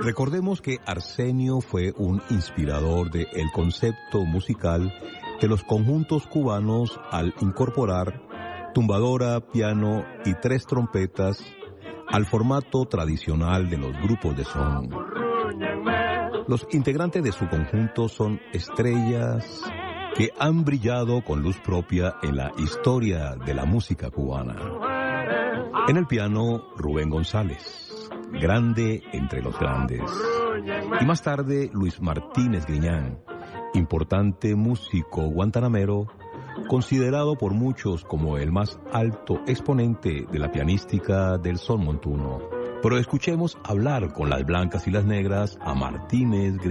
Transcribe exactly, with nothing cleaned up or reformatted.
Recordemos que Arsenio fue un inspirador del concepto musical de los conjuntos cubanos al incorporar tumbadora, piano y tres trompetas al formato tradicional de los grupos de son. Los integrantes de su conjunto son estrellas que han brillado con luz propia en la historia de la música cubana. En el piano, Rubén González, grande entre los grandes. Y más tarde, Luis Martínez Griñán, importante músico guantanamero, considerado por muchos como el más alto exponente de la pianística del son montuno. Pero escuchemos hablar con las blancas y las negras a Martínez Griñán.